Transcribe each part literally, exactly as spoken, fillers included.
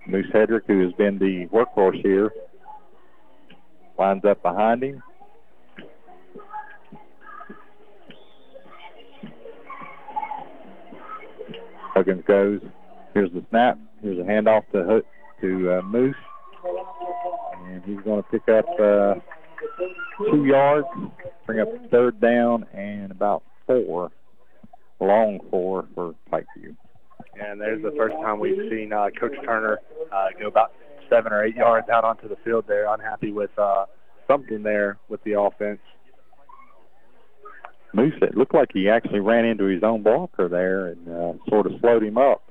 Moose Hedrick, who has been the workhorse here, lines up behind him. Huggins goes. Here's the snap. Here's a handoff to to uh, Moose. And he's going to pick up uh, two yards, bring up third down and about four, long four for Pikeview. And there's the first time we've seen uh, Coach Turner uh, go about seven or eight yards out onto the field there, unhappy with uh, something there with the offense. Moose, it looked like he actually ran into his own blocker there and uh, sort of slowed him up.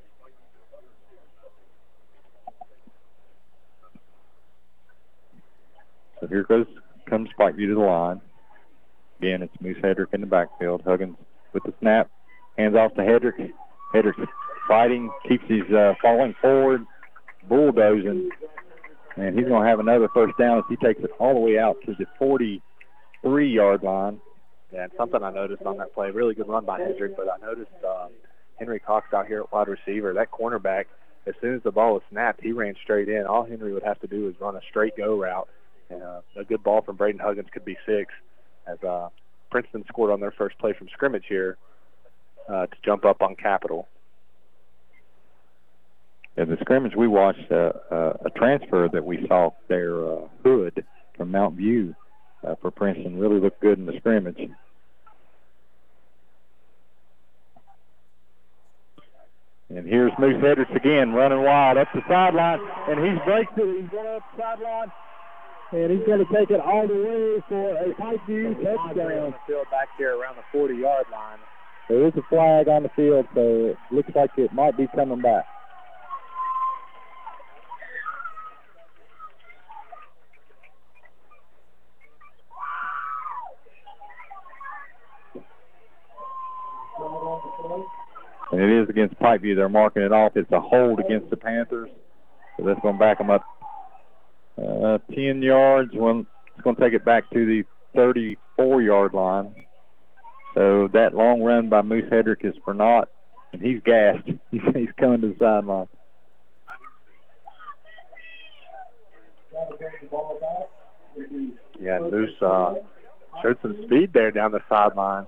So here goes, comes Pikeview to the line. Again, it's Moose Hedrick in the backfield. Huggins with the snap, hands off to Hedrick. Hedrick fighting, keeps his uh, falling forward, bulldozing, and he's going to have another first down as he takes it all the way out to the forty-three-yard line. Yeah, and something I noticed on that play, really good run by Hedrick, but I noticed uh, Henry Cox out here at wide receiver, that cornerback, as soon as the ball was snapped, he ran straight in. All Henry would have to do is run a straight go route, and uh, a good ball from Braden Huggins could be six, as uh, Princeton scored on their first play from scrimmage here uh, to jump up on Capital. In the scrimmage, we watched uh, uh, a transfer that we saw there, uh, Hood from Mount View uh, for Princeton. Really looked good in the scrimmage. And here's Moose Hedrick again, running wild up the sideline, and he breaks it. He's going up the sideline, and he's going to take it all the way for a Pikeview touchdown. On the field back here around the forty-yard line. There is a flag on the field, so it looks like it might be coming back. And it is against Pikeview. They're marking it off. It's a hold against the Panthers. So that's going to back them up uh, ten yards. Well, it's going to take it back to the thirty-four-yard line. So that long run by Moose Hedrick is for naught. And he's gassed. He's coming to the sideline. Yeah, Moose uh, showed some speed there down the sideline.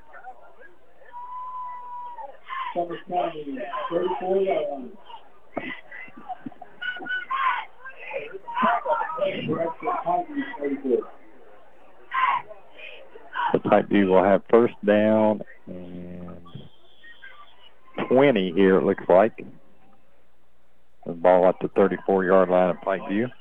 The Pikeview will have first down and twenty here, it looks like. The ball at the thirty-four-yard line at Pikeview.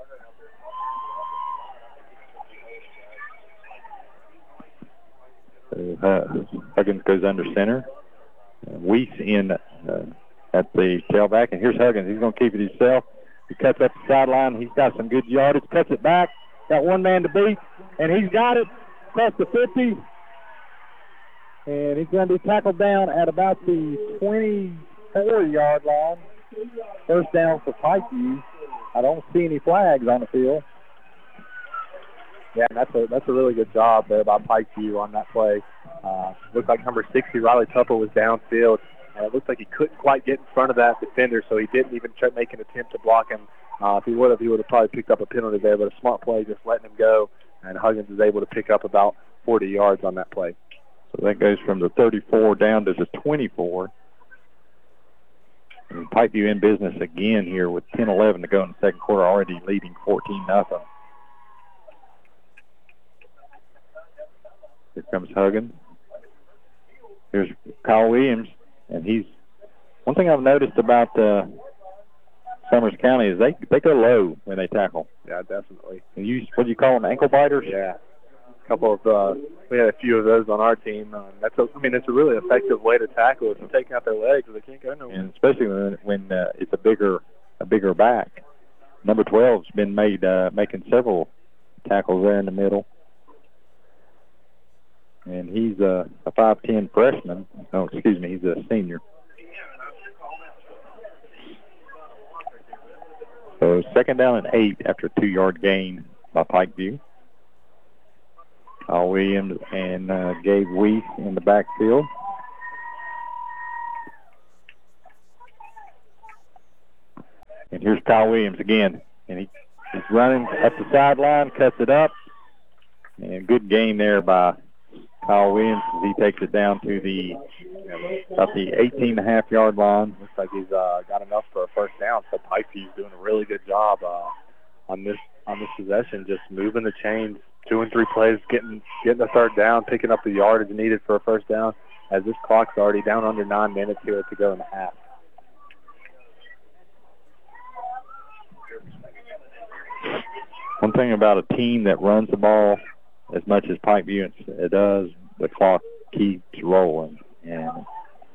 So, uh, Huggins goes under center. Uh, Weiss in uh, at the tailback, and here's Huggins. He's going to keep it himself. He cuts up the sideline. He's got some good yardage. Cuts it back. Got one man to beat, and he's got it past the fifty. And he's going to be tackled down at about the twenty-four-yard line. First down for Pikeview. I don't see any flags on the field. Yeah, and that's a that's a really good job there by Pikeview on that play. Uh, looked like number sixty, Riley Tupper, was downfield. And it looked like he couldn't quite get in front of that defender, so he didn't even try to make an attempt to block him. Uh, if he would have, he would have probably picked up a penalty there, but a smart play just letting him go, and Huggins is able to pick up about forty yards on that play. So that goes from the thirty-four down to the twenty-four. And Pikeview in business again here with ten eleven to go in the second quarter, already leading fourteen nothing. Here comes Huggins. Here's Kyle Williams, and he's one thing I've noticed about uh, Summers County is they they go low when they tackle. Yeah, definitely. And you what do you call them, ankle biters? Yeah, a couple of uh, we had a few of those on our team. Uh, that's a, I mean, it's a really effective way to tackle if you're taking out their legs, they can't go nowhere. And especially when when uh, it's a bigger a bigger back. Number twelve's been made uh, making several tackles there in the middle. And he's a, a five ten freshman. Oh, excuse me, he's a senior. So second down and eight after a two-yard gain by Pikeview. Kyle Williams and uh, Gabe Weiss in the backfield. here's Kyle Williams again. And he, he's running up the sideline, cuts it up. And good gain there by Kyle Williams as he takes it down to the about the eighteen and a half yard line. Looks like he's uh, got enough for a first down. So Pikeview's doing a really good job uh, on this on this possession, just moving the chains, two and three plays, getting getting the third down, picking up the yardage needed for a first down. As this clock's already down under nine minutes here to go in the half. One thing about a team that runs the ball as much as Pikeview it does, the clock keeps rolling. And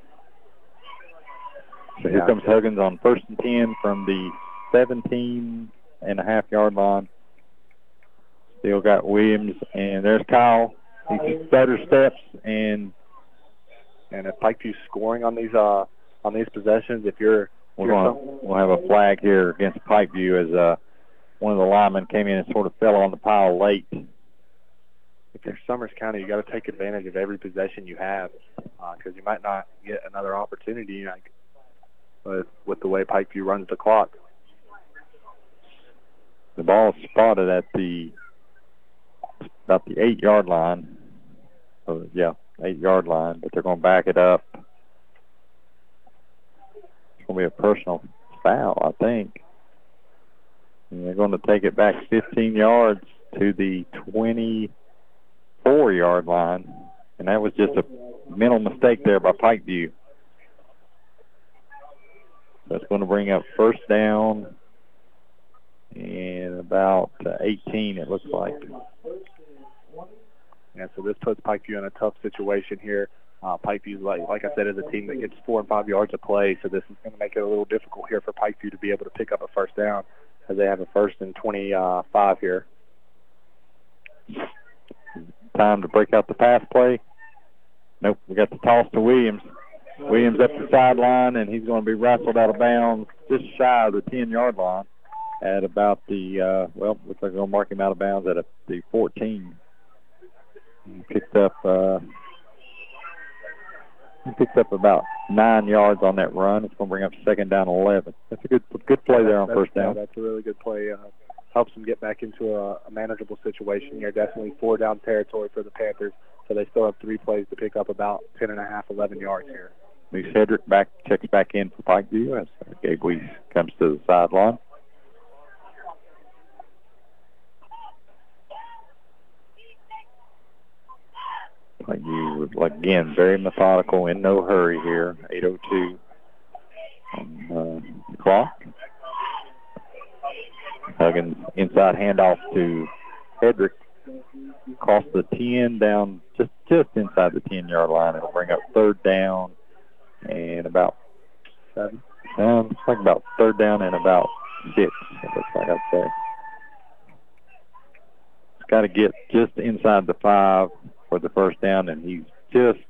so here comes Huggins on first and ten from the seventeen and a half yard line. Still got Williams, and there's Kyle. He stutter steps, and and if Pikeview's scoring on these uh on these possessions, if you're, we're gonna, we'll have a flag here against Pikeview as uh one of the linemen came in and sort of fell on the pile late. If you're Summers County, you got to take advantage of every possession you have, because uh, you might not get another opportunity like, with, with the way Pikeview runs the clock. The ball is spotted at the about the eight yard line. So, yeah, eight yard line, but they're going to back it up. It's going to be a personal foul, I think. And they're going to take it back fifteen yards to the twenty-four yard line. And that was just a mental mistake there by Pikeview. That's going to bring up first down and about uh, eighteen, it looks like. And so this puts Pikeview in a tough situation here. Uh, Pikeview, like, like I said, is a team that gets four and five yards of play, so this is going to make it a little difficult here for Pikeview to be able to pick up a first down, as they have a first and twenty-five here. Time to break out the pass play. Nope, we got the toss to Williams. Williams up the sideline, and he's going to be wrestled out of bounds just shy of the ten yard line at about the, uh, well, looks like they're going to mark him out of bounds at a, the fourteen. He picked up, uh, he picked up about nine yards on that run. It's going to bring up second down eleven. That's a good good play there on that's, first down. Yeah, that's a really good play. Uh, helps them get back into a, a manageable situation here. Definitely four down territory for the Panthers, so they still have three plays to pick up about ten and a half, eleven yards here. Moose Hedrick back, checks back in for Pikeview as Gabe Weiss comes to the sideline. Pikeview, again, very methodical, in no hurry here. eight oh two on uh, the clock. Huggins inside handoff to Hedrick. Across the ten, down just, just inside the ten yard line. It'll bring up third down and about seven. Um, it's like about third down and about six, it looks like I'd say. It's got to get just inside the five for the first down, and he's just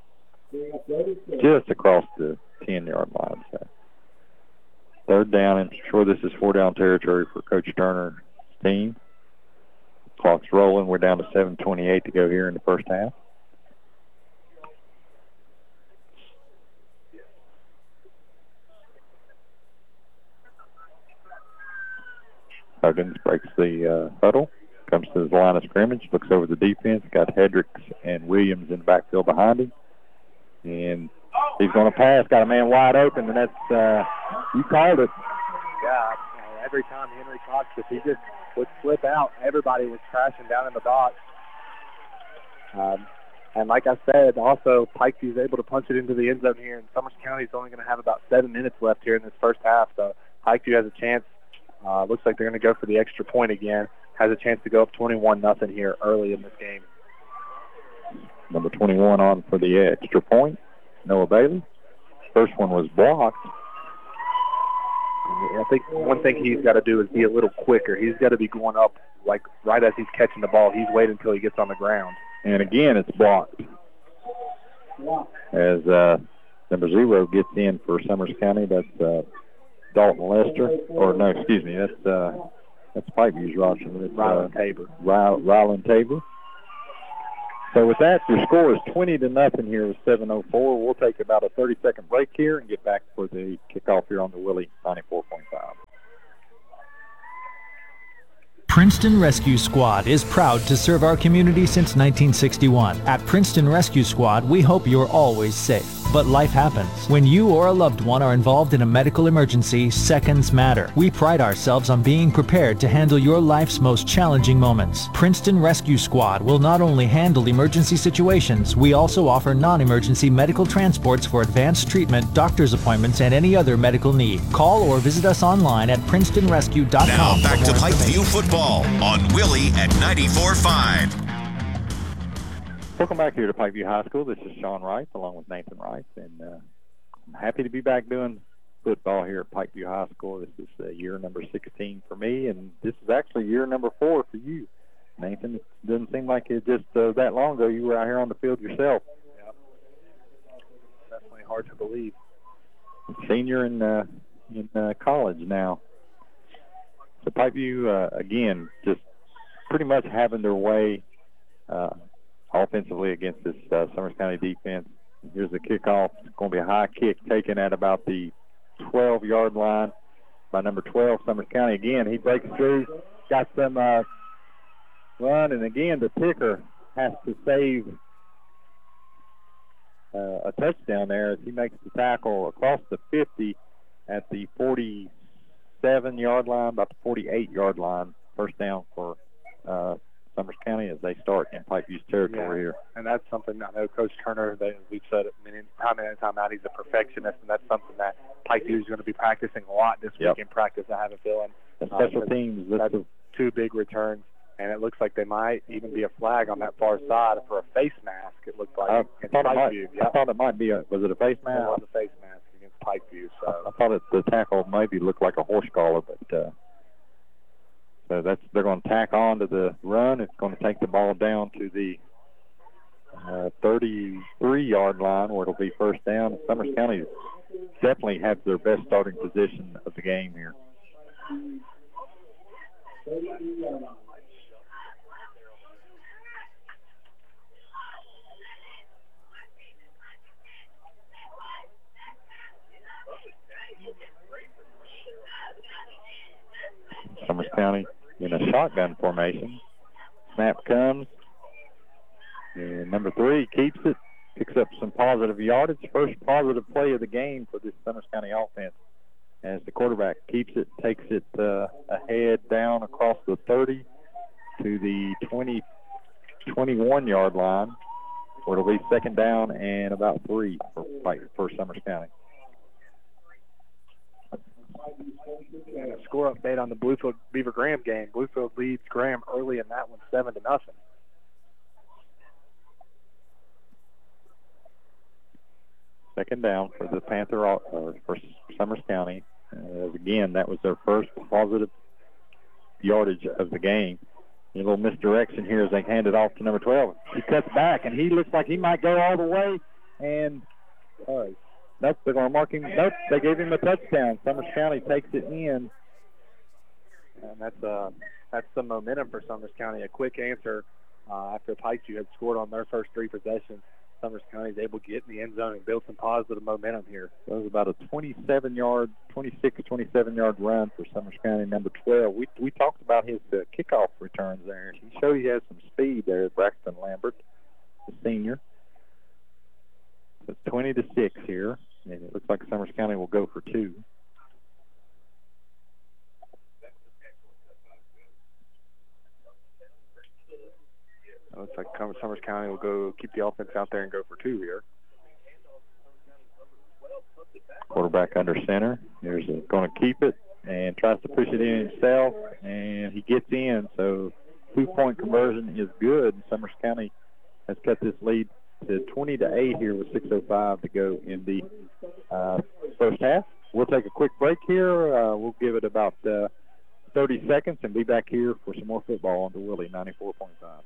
just across the ten yard line. So third down, and I'm sure this is four down territory for Coach Turner's team. Clock's rolling. We're down to seven twenty-eight to go here in the first half. Huggins breaks the uh, huddle, comes to his line of scrimmage, looks over the defense, got Hedricks and Williams in the backfield behind him. And he's going to pass, got a man wide open, and that's, uh, you called it. Yeah, every time Henry Cox, if he just would slip out, everybody was crashing down in the box. Um, and like I said, also Pikeview's able to punch it into the end zone here, and Summers County's only going to have about seven minutes left here in this first half, so Pikeview has a chance. Uh, looks like they're going to go for the extra point again. Has a chance to go up twenty-one nothing here early in this game. Number twenty-one on for the extra point, Noah Bailey. First one was blocked. I think one thing he's got to do is be a little quicker. He's got to be going up like right as he's catching the ball. He's waiting until he gets on the ground. And again, it's blocked. As uh, number zero gets in for Summers County, that's uh, Dalton Lester. Or no, excuse me, that's uh, that's Pikeview's roster. It's, Ryland uh, Tabor. Ry- Ryland Tabor. So with that, your score is twenty to nothing here with seven oh four. We'll take about a thirty second break here and get back for the kickoff here on the Willie ninety-four point five. Princeton Rescue Squad is proud to serve our community since nineteen sixty-one. At Princeton Rescue Squad, we hope you're always safe. But life happens. When you or a loved one are involved in a medical emergency, seconds matter. We pride ourselves on being prepared to handle your life's most challenging moments. Princeton Rescue Squad will not only handle emergency situations, we also offer non-emergency medical transports for advanced treatment, doctor's appointments, and any other medical need. Call or visit us online at princeton rescue dot com. Now back to Pikeview football on Willie at ninety-four point five. Welcome back here to Pikeview High School. This is Sean Rice along with Nathan Rice, and uh, I'm happy to be back doing football here at Pikeview High School. This is uh, year number sixteen for me, and this is actually year number four for you, Nathan. It doesn't seem like it just uh, that long ago you were out here on the field yourself. Yep. Definitely hard to believe. Senior in uh, in uh, college now. So Pikeview, uh, again, just pretty much having their way uh, offensively against this uh, Summers County defense. Here's the kickoff. It's going to be a high kick taken at about the twelve-yard line by number twelve, Summers County. Again, he breaks through, got some uh, run, and again, the kicker has to save uh, a touchdown there as he makes the tackle across the fifty at the forty-seven-yard line, about the forty-eight-yard line. First down for uh, Summers County as they start in Pikeview's territory yeah. here. And that's something I know Coach Turner, they, we've said it many, time in and time out, he's a perfectionist, and that's something that Pikeview is going to be practicing a lot this yep. week in practice, I have a feeling. The special uh, teams. That's a, two big returns, and it looks like they might even be a flag on that far side for a face mask, it looked like. I, against thought, it might, yep. I thought it might be a, was it a face mask? It was a face mask against Pikeview. So. I, I thought it, the tackle maybe looked like a horse collar, but uh, so that's they're going to tack on to the run. It's going to take the ball down to the uh, thirty-three-yard line where it'll be first down. Summers County definitely have their best starting position of the game here. Summers County in a shotgun formation. Snap comes, and number three keeps it, picks up some positive yardage. First positive play of the game for this Summers County offense as the quarterback keeps it, takes it uh, ahead down across the thirty to the twenty, twenty-one-yard line, where it'll be second down and about three for, for Summers County. And a score update on the Bluefield Beaver Graham game. Bluefield leads Graham early in that one, seven to nothing. Second down for the Panther uh, for Summers County. Uh, again, that was their first positive yardage of the game. A little misdirection here as they hand it off to number twelve. He cuts back, and he looks like he might go all the way. And uh, nope, they're going to mark him. Nope, they gave him a touchdown. Summers County takes it in. And that's uh, that's some momentum for Summers County. A quick answer uh, after Pikeview had scored on their first three possessions. Summers County is able to get in the end zone and build some positive momentum here. That was about a twenty-seven-yard, twenty-six, twenty-seven-yard run for Summers County, number twelve. We we talked about his uh, kickoff returns there. He showed he has some speed there, Braxton Lambert, the senior. So it's twenty to six here, and it looks like Summers County will go for two. It looks like Summers County will go keep the offense out there and go for two here. Quarterback under center. There's going to keep it and tries to push it in himself, and he gets in. So two-point conversion is good. Summers County has cut this lead to twenty to eight here with six oh five to go in the uh, first half. We'll take a quick break here. Uh, we'll give it about uh, thirty seconds and be back here for some more football on the Willie ninety-four point five.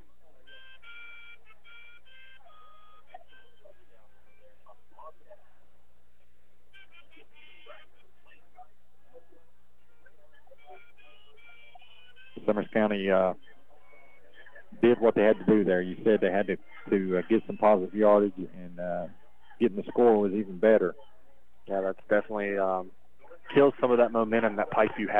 Summers County uh, did what they had to do there. You said they had to, to uh, get some positive yardage, and uh, getting the score was even better. Yeah, that's definitely um, killed some of that momentum that Pikeview had.